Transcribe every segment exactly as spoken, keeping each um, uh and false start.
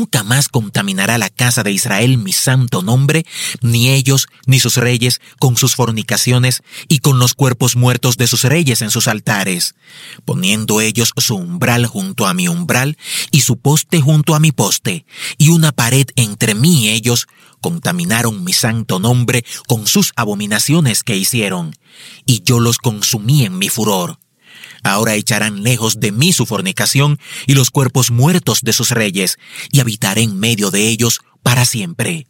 nunca más contaminará la casa de Israel mi santo nombre, ni ellos, ni sus reyes, con sus fornicaciones y con los cuerpos muertos de sus reyes en sus altares, poniendo ellos su umbral junto a mi umbral y su poste junto a mi poste, y una pared entre mí y ellos, contaminaron mi santo nombre con sus abominaciones que hicieron, y yo los consumí en mi furor. Ahora echarán lejos de mí su fornicación y los cuerpos muertos de sus reyes, y habitaré en medio de ellos para siempre.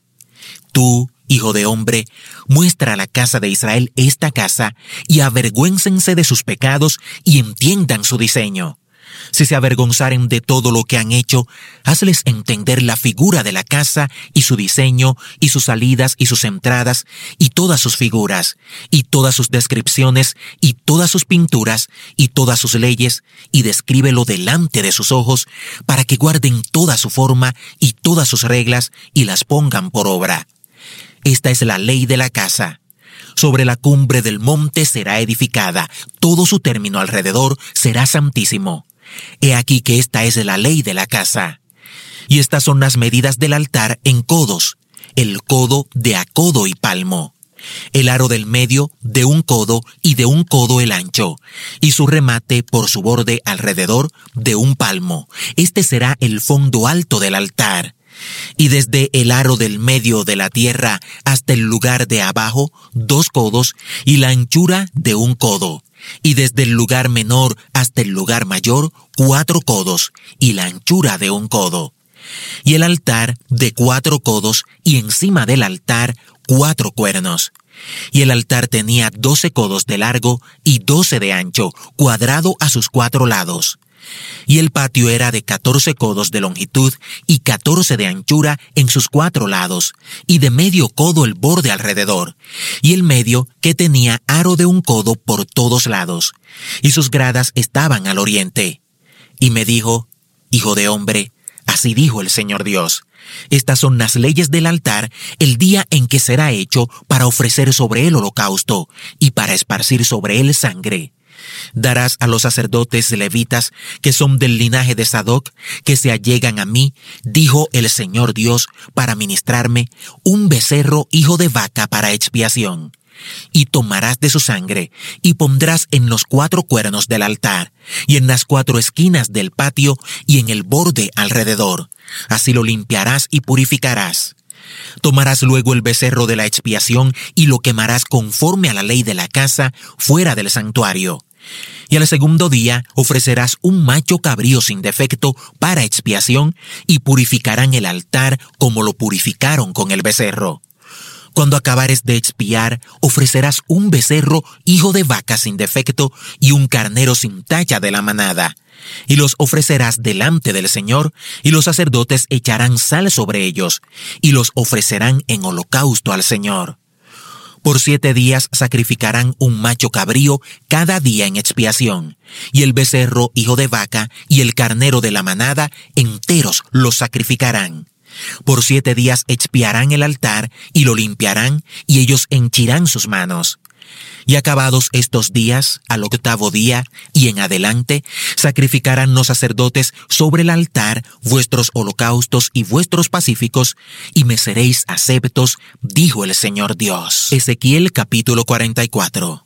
Tú, hijo de hombre, muestra a la casa de Israel esta casa, y avergüéncense de sus pecados y entiendan su diseño. Si se avergonzaren de todo lo que han hecho, hazles entender la figura de la casa y su diseño y sus salidas y sus entradas y todas sus figuras y todas sus descripciones y todas sus pinturas y todas sus leyes, y descríbelo delante de sus ojos para que guarden toda su forma y todas sus reglas y las pongan por obra. Esta es la ley de la casa. Sobre la cumbre del monte será edificada, todo su término alrededor será santísimo. He aquí que esta es la ley de la casa. Y estas son las medidas del altar en codos, el codo de a codo y palmo, el aro del medio de un codo y de un codo el ancho, y su remate por su borde alrededor de un palmo. Este será el fondo alto del altar. Y desde el aro del medio de la tierra hasta el lugar de abajo, dos codos, y la anchura de un codo. Y desde el lugar menor hasta el lugar mayor, cuatro codos, y la anchura de un codo. Y el altar de cuatro codos, y encima del altar cuatro cuernos. Y el altar tenía doce codos de largo y doce de ancho, cuadrado a sus cuatro lados. Y el patio era de catorce codos de longitud y catorce de anchura en sus cuatro lados, y de medio codo el borde alrededor, y el medio que tenía aro de un codo por todos lados, y sus gradas estaban al oriente. Y me dijo: Hijo de hombre, así dijo el Señor Dios: estas son las leyes del altar el día en que será hecho para ofrecer sobre él holocausto y para esparcir sobre él sangre. Darás a los sacerdotes levitas, que son del linaje de Sadoc, que se allegan a mí, dijo el Señor Dios, para ministrarme, un becerro hijo de vaca para expiación. Y tomarás de su sangre, y pondrás en los cuatro cuernos del altar, y en las cuatro esquinas del patio, y en el borde alrededor. Así lo limpiarás y purificarás. Tomarás luego el becerro de la expiación, y lo quemarás conforme a la ley de la casa, fuera del santuario. Y al segundo día ofrecerás un macho cabrío sin defecto para expiación, y purificarán el altar como lo purificaron con el becerro. Cuando acabares de expiar, ofrecerás un becerro hijo de vaca sin defecto y un carnero sin tacha de la manada, y los ofrecerás delante del Señor, y los sacerdotes echarán sal sobre ellos, y los ofrecerán en holocausto al Señor. Por siete días sacrificarán un macho cabrío cada día en expiación, y el becerro hijo de vaca y el carnero de la manada enteros los sacrificarán. Por siete días expiarán el altar y lo limpiarán, y ellos henchirán sus manos. Y acabados estos días, al octavo día y en adelante, sacrificarán los sacerdotes sobre el altar vuestros holocaustos y vuestros pacíficos, y me seréis aceptos, dijo el Señor Dios. Ezequiel capítulo cuarenta y cuatro.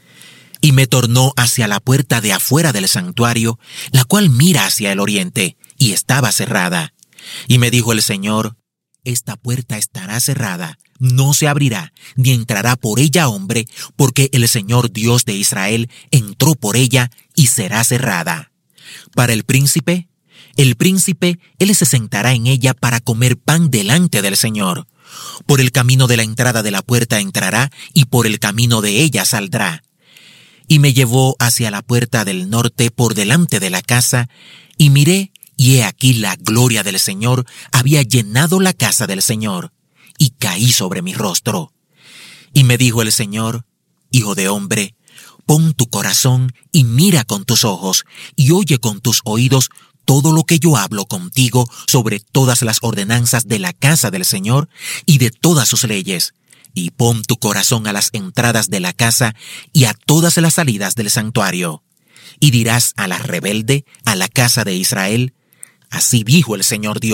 Y me tornó hacia la puerta de afuera del santuario, la cual mira hacia el oriente, y estaba cerrada. Y me dijo el Señor: esta puerta estará cerrada, no se abrirá, ni entrará por ella hombre, porque el Señor Dios de Israel entró por ella y será cerrada. Para el príncipe, el príncipe, él se sentará en ella para comer pan delante del Señor. Por el camino de la entrada de la puerta entrará, y por el camino de ella saldrá. Y me llevó hacia la puerta del norte por delante de la casa, y miré, y he aquí la gloria del Señor había llenado la casa del Señor, y caí sobre mi rostro. Y me dijo el Señor: Hijo de hombre, pon tu corazón y mira con tus ojos, y oye con tus oídos todo lo que yo hablo contigo sobre todas las ordenanzas de la casa del Señor y de todas sus leyes. Y pon tu corazón a las entradas de la casa y a todas las salidas del santuario. Y dirás a la rebelde, a la casa de Israel: así dijo el Señor Dios: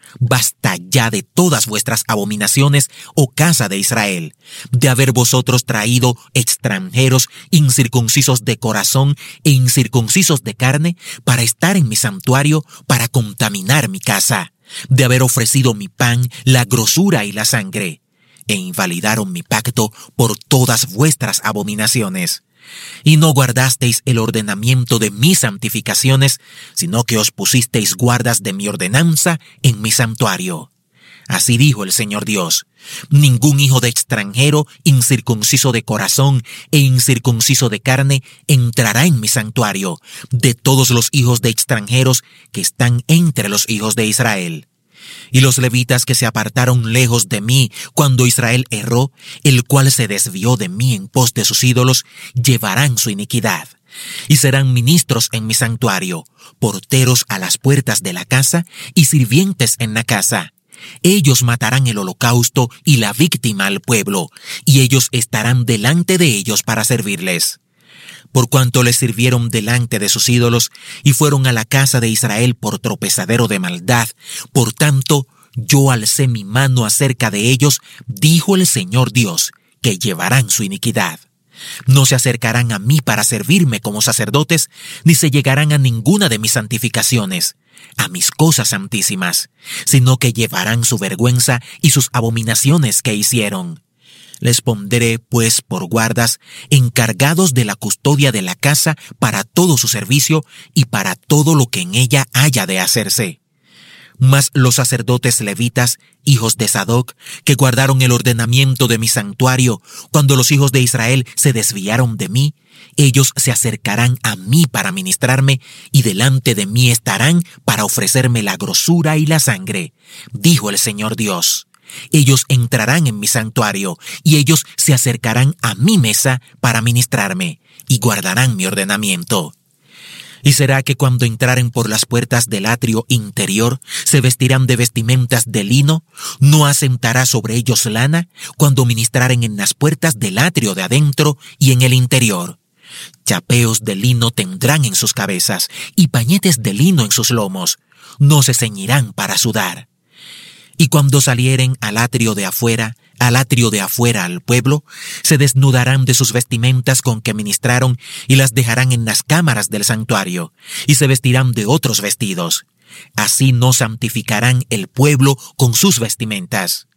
basta ya de todas vuestras abominaciones, oh casa de Israel, de haber vosotros traído extranjeros incircuncisos de corazón e incircuncisos de carne para estar en mi santuario, para contaminar mi casa, de haber ofrecido mi pan, la grosura y la sangre, e invalidaron mi pacto por todas vuestras abominaciones. Y no guardasteis el ordenamiento de mis santificaciones, sino que os pusisteis guardas de mi ordenanza en mi santuario. Así dijo el Señor Dios: ningún hijo de extranjero, incircunciso de corazón e incircunciso de carne, entrará en mi santuario, de todos los hijos de extranjeros que están entre los hijos de Israel. Y los levitas que se apartaron lejos de mí cuando Israel erró, el cual se desvió de mí en pos de sus ídolos, llevarán su iniquidad. Y serán ministros en mi santuario, porteros a las puertas de la casa y sirvientes en la casa. Ellos matarán el holocausto y la víctima al pueblo, y ellos estarán delante de ellos para servirles. Por cuanto les sirvieron delante de sus ídolos y fueron a la casa de Israel por tropezadero de maldad, por tanto, yo alcé mi mano acerca de ellos, dijo el Señor Dios, que llevarán su iniquidad. No se acercarán a mí para servirme como sacerdotes, ni se llegarán a ninguna de mis santificaciones, a mis cosas santísimas, sino que llevarán su vergüenza y sus abominaciones que hicieron. Les pondré, pues, por guardas, encargados de la custodia de la casa para todo su servicio y para todo lo que en ella haya de hacerse. Mas los sacerdotes levitas, hijos de Sadoc, que guardaron el ordenamiento de mi santuario, cuando los hijos de Israel se desviaron de mí, ellos se acercarán a mí para ministrarme, y delante de mí estarán para ofrecerme la grosura y la sangre, dijo el Señor Dios. Ellos entrarán en mi santuario, y ellos se acercarán a mi mesa para ministrarme, y guardarán mi ordenamiento. Y será que cuando entraren por las puertas del atrio interior, se vestirán de vestimentas de lino, no asentará sobre ellos lana, cuando ministraren en las puertas del atrio de adentro y en el interior. Chapeos de lino tendrán en sus cabezas, y pañetes de lino en sus lomos, no se ceñirán para sudar. Y cuando salieren al atrio de afuera, al atrio de afuera al pueblo, se desnudarán de sus vestimentas con que ministraron y las dejarán en las cámaras del santuario, y se vestirán de otros vestidos. Así no santificarán el pueblo con sus vestimentas.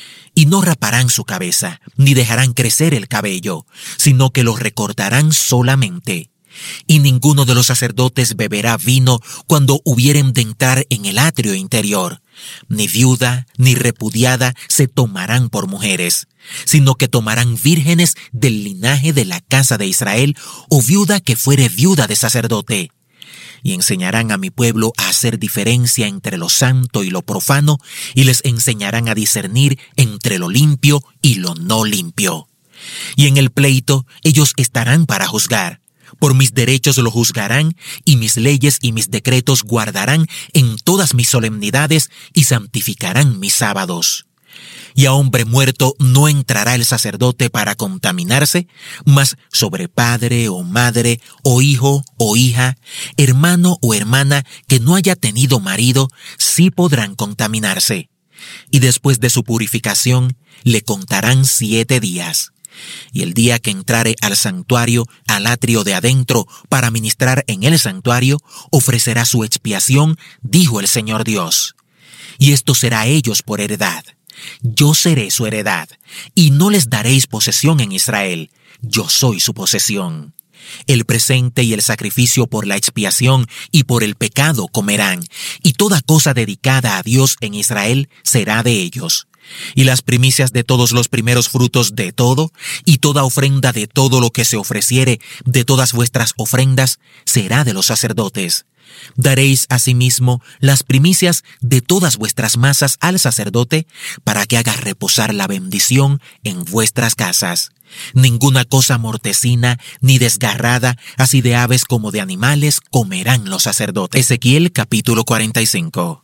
Y no raparán su cabeza, ni dejarán crecer el cabello, sino que lo recortarán solamente. Y ninguno de los sacerdotes beberá vino cuando hubieren de entrar en el atrio interior. Ni viuda ni repudiada se tomarán por mujeres, sino que tomarán vírgenes del linaje de la casa de Israel, o viuda que fuere viuda de sacerdote. Y enseñarán a mi pueblo a hacer diferencia entre lo santo y lo profano, y les enseñarán a discernir entre lo limpio y lo no limpio. Y en el pleito ellos estarán para juzgar. Por mis derechos lo juzgarán, y mis leyes y mis decretos guardarán en todas mis solemnidades, y santificarán mis sábados. Y a hombre muerto no entrará el sacerdote para contaminarse, mas sobre padre o madre o hijo o hija, hermano o hermana que no haya tenido marido, sí podrán contaminarse. Y después de su purificación le contarán siete días. Y el día que entrare al santuario, al atrio de adentro, para ministrar en el santuario, ofrecerá su expiación, dijo el Señor Dios. Y esto será a ellos por heredad. Yo seré su heredad, y no les daréis posesión en Israel. Yo soy su posesión. El presente y el sacrificio por la expiación y por el pecado comerán, y toda cosa dedicada a Dios en Israel será de ellos. Y las primicias de todos los primeros frutos de todo, y toda ofrenda de todo lo que se ofreciere de todas vuestras ofrendas, será de los sacerdotes. Daréis asimismo las primicias de todas vuestras masas al sacerdote, para que haga reposar la bendición en vuestras casas. Ninguna cosa mortecina ni desgarrada, así de aves como de animales, comerán los sacerdotes. Ezequiel capítulo cuarenta y cinco.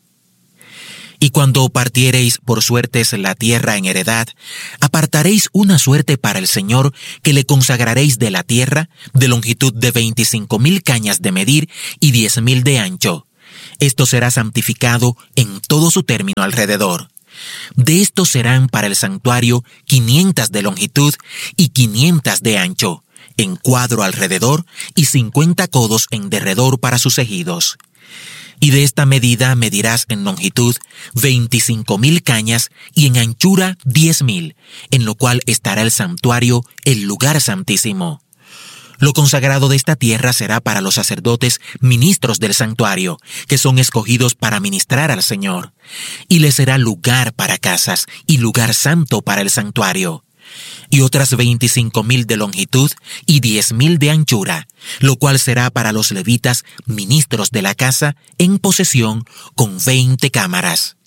Y cuando partiereis por suertes la tierra en heredad, apartaréis una suerte para el Señor, que le consagraréis de la tierra, de longitud de veinticinco mil cañas de medir y diez mil de ancho, Esto será santificado en todo su término alrededor. De estos serán para el santuario quinientas de longitud y quinientas de ancho, en cuadro alrededor, y cincuenta codos en derredor para sus ejidos. Y de esta medida medirás en longitud veinticinco mil cañas y en anchura diez mil, en lo cual estará el santuario, el lugar santísimo. Lo consagrado de esta tierra será para los sacerdotes ministros del santuario, que son escogidos para ministrar al Señor, y les será lugar para casas y lugar santo para el santuario. Y otras veinticinco mil de longitud y diez mil de anchura, lo cual será para los levitas ministros de la casa en posesión con veinte cámaras.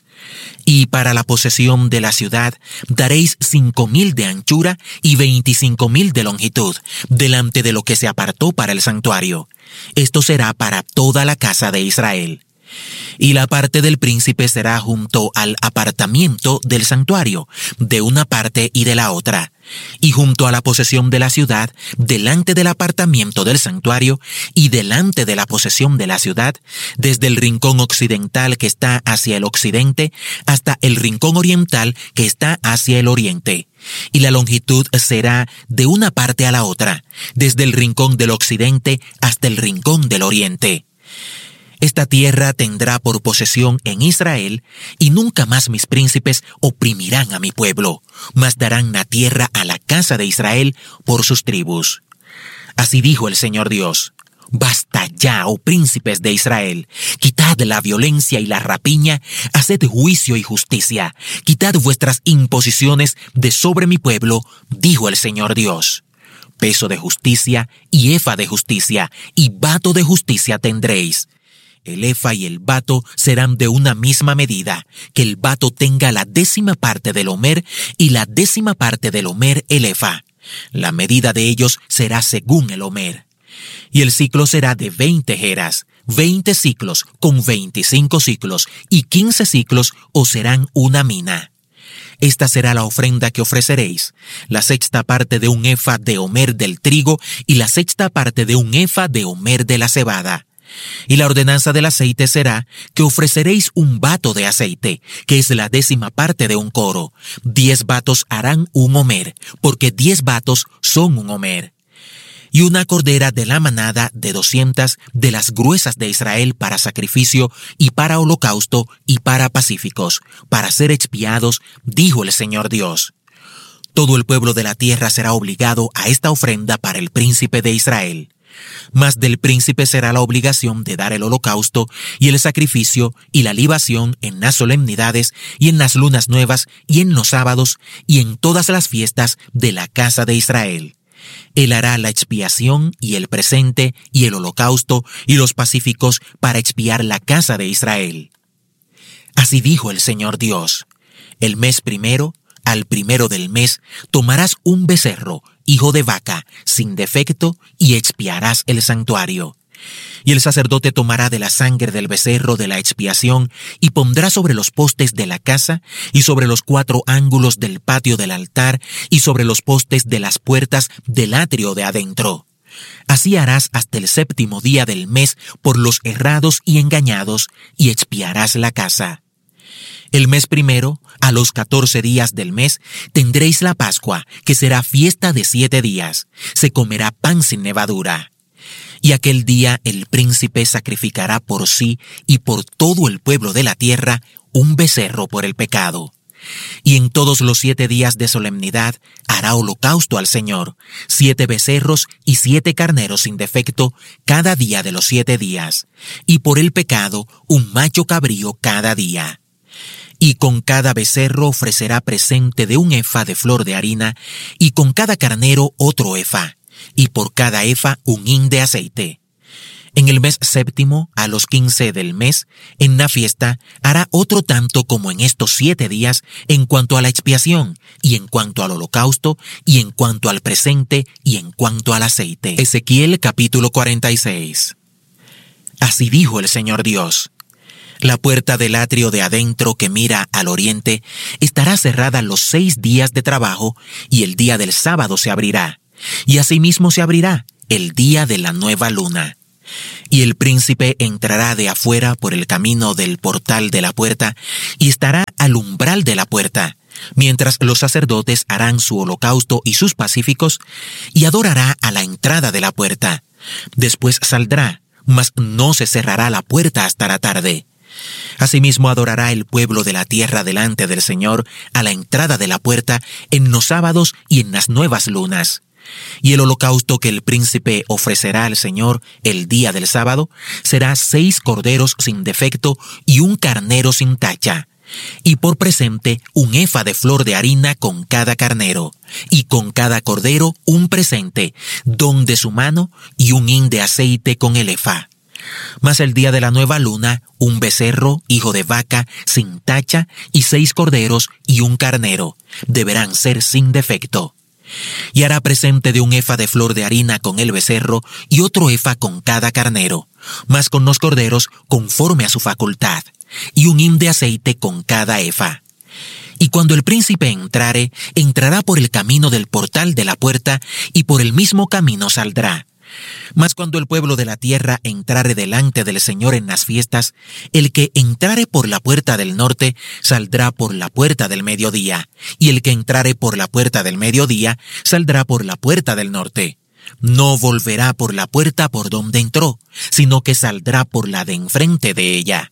Y para la posesión de la ciudad daréis cinco mil de anchura y veinticinco mil de longitud, delante de lo que se apartó para el santuario. Esto será para toda la casa de Israel. Y la parte del príncipe será junto al apartamiento del santuario, de una parte y de la otra, y junto a la posesión de la ciudad, delante del apartamiento del santuario, y delante de la posesión de la ciudad, desde el rincón occidental que está hacia el occidente, hasta el rincón oriental que está hacia el oriente. Y la longitud será de una parte a la otra, desde el rincón del occidente hasta el rincón del oriente. Esta tierra tendrá por posesión en Israel, y nunca más mis príncipes oprimirán a mi pueblo, mas darán la tierra a la casa de Israel por sus tribus. Así dijo el Señor Dios: Basta ya, oh príncipes de Israel, quitad la violencia y la rapiña, haced juicio y justicia, quitad vuestras imposiciones de sobre mi pueblo, dijo el Señor Dios. Peso de justicia y efa de justicia y bato de justicia tendréis. El efa y el bato serán de una misma medida, que el bato tenga la décima parte del homer y la décima parte del homer el efa. La medida de ellos será según el homer. Y el ciclo será de veinte geras, veinte ciclos con veinticinco ciclos, y quince ciclos os serán una mina. Esta será la ofrenda que ofreceréis, la sexta parte de un efa de homer del trigo y la sexta parte de un efa de homer de la cebada. Y la ordenanza del aceite será que ofreceréis un bato de aceite, que es la décima parte de un coro. Diez batos harán un homer, porque diez batos son un homer. Y una cordera de la manada de doscientas de las gruesas de Israel para sacrificio y para holocausto y para pacíficos, para ser expiados, dijo el Señor Dios. Todo el pueblo de la tierra será obligado a esta ofrenda para el príncipe de Israel. Mas del príncipe será la obligación de dar el holocausto y el sacrificio y la libación en las solemnidades y en las lunas nuevas y en los sábados y en todas las fiestas de la casa de Israel. Él hará la expiación y el presente y el holocausto y los pacíficos para expiar la casa de Israel. Así dijo el Señor Dios: el mes primero, al primero del mes, tomarás un becerro, hijo de vaca, sin defecto, y expiarás el santuario. Y el sacerdote tomará de la sangre del becerro de la expiación y pondrá sobre los postes de la casa y sobre los cuatro ángulos del patio del altar y sobre los postes de las puertas del atrio de adentro. Así harás hasta el séptimo día del mes por los errados y engañados, y expiarás la casa. El mes primero, a los catorce días del mes, tendréis la Pascua, que será fiesta de siete días. Se comerá pan sin levadura. Y aquel día el príncipe sacrificará por sí y por todo el pueblo de la tierra un becerro por el pecado. Y en todos los siete días de solemnidad hará holocausto al Señor, siete becerros y siete carneros sin defecto cada día de los siete días, y por el pecado un macho cabrío cada día. Y con cada becerro ofrecerá presente de un efa de flor de harina, y con cada carnero otro efa, y por cada efa un hin de aceite. En el mes séptimo, a los quince del mes, en la fiesta, hará otro tanto como en estos siete días en cuanto a la expiación, y en cuanto al holocausto, y en cuanto al presente, y en cuanto al aceite. Ezequiel capítulo cuarenta y seis. Así dijo el Señor Dios: la puerta del atrio de adentro que mira al oriente estará cerrada los seis días de trabajo, y el día del sábado se abrirá, y asimismo se abrirá el día de la nueva luna. Y el príncipe entrará de afuera por el camino del portal de la puerta y estará al umbral de la puerta, mientras los sacerdotes harán su holocausto y sus pacíficos, y adorará a la entrada de la puerta. Después saldrá, mas no se cerrará la puerta hasta la tarde. Asimismo adorará el pueblo de la tierra delante del Señor a la entrada de la puerta en los sábados y en las nuevas lunas. Y el holocausto que el príncipe ofrecerá al Señor el día del sábado será seis corderos sin defecto y un carnero sin tacha, y por presente un efa de flor de harina con cada carnero, y con cada cordero un presente, don de su mano, y un hin de aceite con el efa. Mas el día de la nueva luna, un becerro, hijo de vaca, sin tacha, y seis corderos y un carnero, deberán ser sin defecto. Y hará presente de un efa de flor de harina con el becerro y otro efa con cada carnero, mas con los corderos conforme a su facultad, y un hin de aceite con cada efa. Y cuando el príncipe entrare, entrará por el camino del portal de la puerta, y por el mismo camino saldrá. Mas cuando el pueblo de la tierra entrare delante del Señor en las fiestas, el que entrare por la puerta del norte saldrá por la puerta del mediodía, y el que entrare por la puerta del mediodía saldrá por la puerta del norte. No volverá por la puerta por donde entró, sino que saldrá por la de enfrente de ella.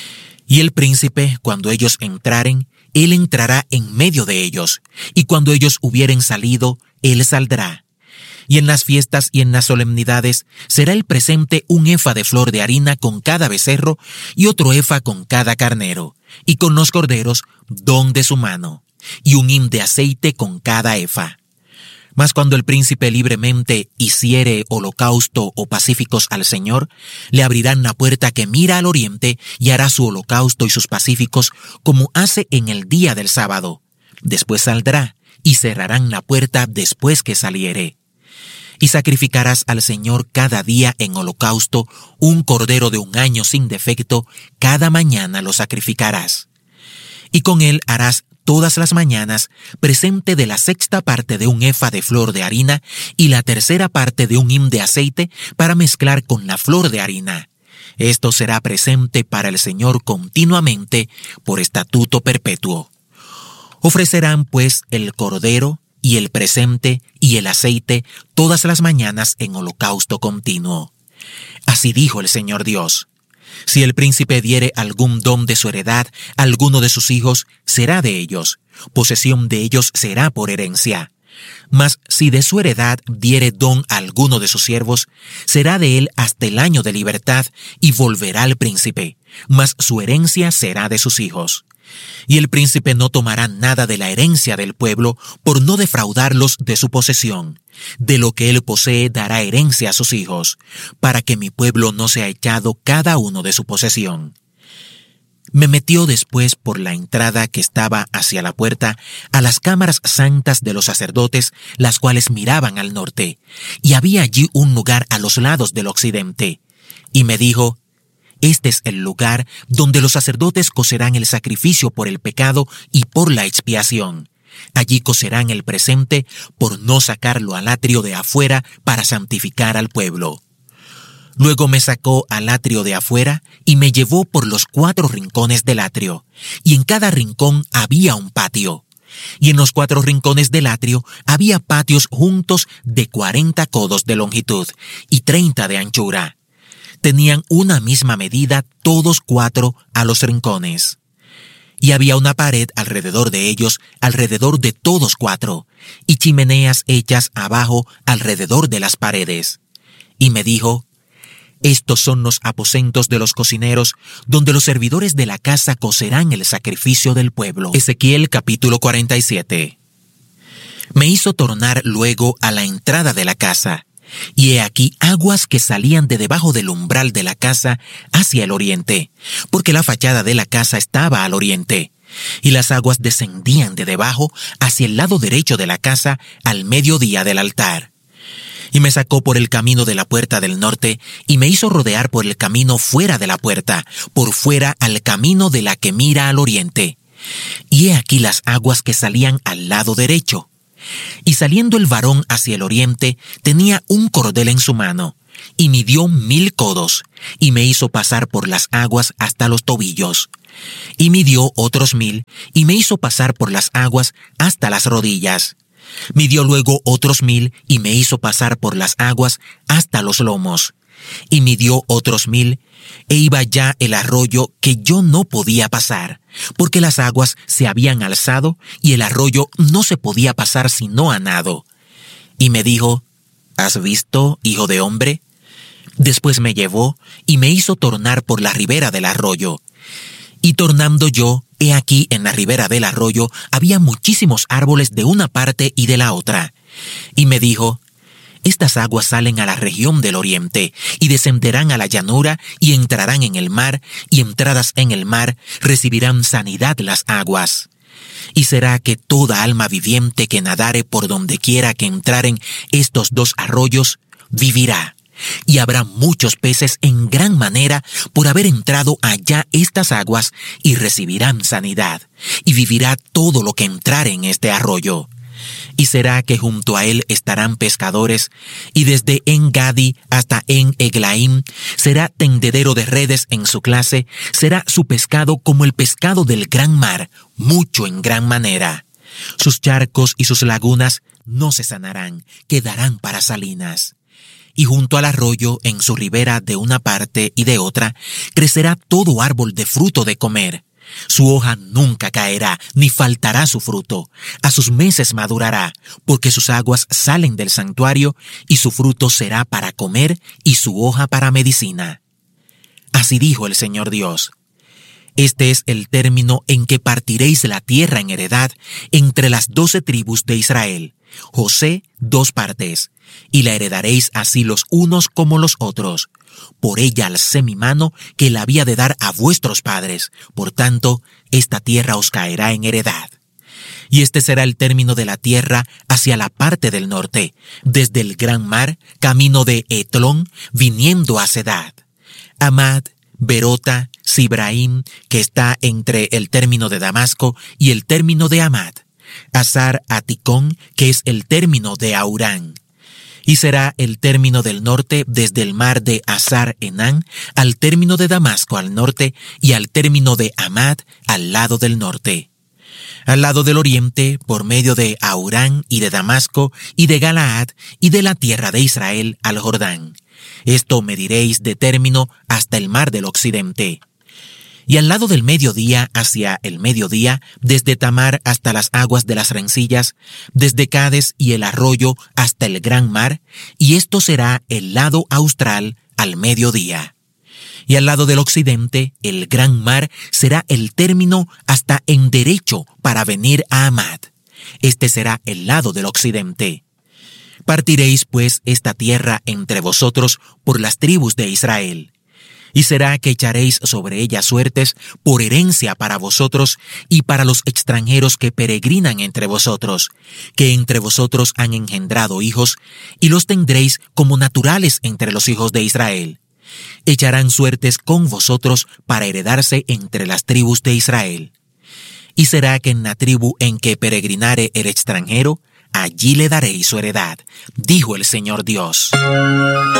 Y el príncipe, cuando ellos entraren, él entrará en medio de ellos, y cuando ellos hubieren salido, él saldrá. Y en las fiestas y en las solemnidades será el presente un efa de flor de harina con cada becerro y otro efa con cada carnero, y con los corderos don de su mano, y un hin de aceite con cada efa. Mas cuando el príncipe libremente hiciere holocausto o pacíficos al Señor, le abrirán la puerta que mira al oriente y hará su holocausto y sus pacíficos como hace en el día del sábado. Después saldrá y cerrarán la puerta después que saliere. Y sacrificarás al Señor cada día en holocausto un cordero de un año sin defecto, cada mañana lo sacrificarás. Y con él harás todas las mañanas presente de la sexta parte de un efa de flor de harina y la tercera parte de un hin de aceite para mezclar con la flor de harina. Esto será presente para el Señor continuamente por estatuto perpetuo. Ofrecerán pues el cordero y el presente y el aceite todas las mañanas en holocausto continuo. Así dijo el Señor Dios: si el príncipe diere algún don de su heredad a alguno de sus hijos, será de ellos, posesión de ellos será por herencia. Mas si de su heredad diere don a alguno de sus siervos, será de él hasta el año de libertad, y volverá al príncipe, mas su herencia será de sus hijos. Y el príncipe no tomará nada de la herencia del pueblo por no defraudarlos de su posesión. De lo que él posee dará herencia a sus hijos, para que mi pueblo no sea echado cada uno de su posesión. Me metió después por la entrada que estaba hacia la puerta a las cámaras santas de los sacerdotes, las cuales miraban al norte, y había allí un lugar a los lados del occidente. Y me dijo: este es el lugar donde los sacerdotes cocerán el sacrificio por el pecado y por la expiación. Allí cocerán el presente por no sacarlo al atrio de afuera para santificar al pueblo. Luego me sacó al atrio de afuera y me llevó por los cuatro rincones del atrio, y en cada rincón había un patio. Y en los cuatro rincones del atrio había patios juntos de cuarenta codos de longitud y treinta de anchura. Tenían una misma medida todos cuatro a los rincones. Y había una pared alrededor de ellos, alrededor de todos cuatro, y chimeneas hechas abajo alrededor de las paredes. Y me dijo: estos son los aposentos de los cocineros, donde los servidores de la casa cocerán el sacrificio del pueblo. Ezequiel capítulo cuarenta y siete. Me hizo tornar luego a la entrada de la casa, y he aquí aguas que salían de debajo del umbral de la casa hacia el oriente, porque la fachada de la casa estaba al oriente, y las aguas descendían de debajo hacia el lado derecho de la casa al mediodía del altar. Y me sacó por el camino de la puerta del norte, y me hizo rodear por el camino fuera de la puerta, por fuera al camino de la que mira al oriente. Y he aquí las aguas que salían al lado derecho. Y saliendo el varón hacia el oriente, tenía un cordel en su mano, y midió mil codos, y me hizo pasar por las aguas hasta los tobillos. Y midió otros mil, y me hizo pasar por las aguas hasta las rodillas. Midió luego otros mil, y me hizo pasar por las aguas hasta los lomos. Y midió otros mil, e iba ya el arroyo que yo no podía pasar, porque las aguas se habían alzado, y el arroyo no se podía pasar sino a nado. Y me dijo: ¿Has visto, hijo de hombre? Después me llevó, y me hizo tornar por la ribera del arroyo. Y tornando yo, he aquí en la ribera del arroyo había muchísimos árboles de una parte y de la otra. Y me dijo: Estas aguas salen a la región del oriente, y descenderán a la llanura, y entrarán en el mar, y entradas en el mar, recibirán sanidad las aguas. Y será que toda alma viviente que nadare por donde quiera que entraren estos dos arroyos, vivirá. Y habrá muchos peces en gran manera por haber entrado allá estas aguas, y recibirán sanidad, y vivirá todo lo que entrare en este arroyo. Y será que junto a él estarán pescadores, y desde En-Gadi hasta En-Eglaim será tendedero de redes en su clase, será su pescado como el pescado del gran mar, mucho en gran manera. Sus charcos y sus lagunas no se sanarán, quedarán para salinas. Y junto al arroyo, en su ribera de una parte y de otra, crecerá todo árbol de fruto de comer. Su hoja nunca caerá, ni faltará su fruto. A sus meses madurará, porque sus aguas salen del santuario, y su fruto será para comer, y su hoja para medicina. Así dijo el Señor Dios: Este es el término en que partiréis la tierra en heredad entre las doce tribus de Israel. José, dos partes, y la heredaréis así los unos como los otros. Por ella alcé mi mano, que la había de dar a vuestros padres. Por tanto, esta tierra os caerá en heredad. Y este será el término de la tierra hacia la parte del norte, desde el gran mar, camino de Etlón, viniendo a Sedad. Amad, Berota, Sibraim, que está entre el término de Damasco y el término de Amad. Azar Aticón, que es el término de Aurán. Y será el término del norte desde el mar de Azar Enán al término de Damasco al norte, y al término de Amad al lado del norte. Al lado del oriente, por medio de Aurán y de Damasco y de Galaad y de la tierra de Israel al Jordán. Esto mediréis de término hasta el mar del occidente. Y al lado del mediodía, hacia el mediodía, desde Tamar hasta las aguas de las rencillas, desde Cades y el arroyo hasta el gran mar, y esto será el lado austral al mediodía. Y al lado del occidente, el gran mar será el término hasta en derecho para venir a Amad. Este será el lado del occidente. Partiréis pues esta tierra entre vosotros por las tribus de Israel. Y será que echaréis sobre ella suertes por herencia para vosotros y para los extranjeros que peregrinan entre vosotros, que entre vosotros han engendrado hijos, y los tendréis como naturales entre los hijos de Israel. Echarán suertes con vosotros para heredarse entre las tribus de Israel. Y será que en la tribu en que peregrinare el extranjero, allí le daréis su heredad, dijo el Señor Dios.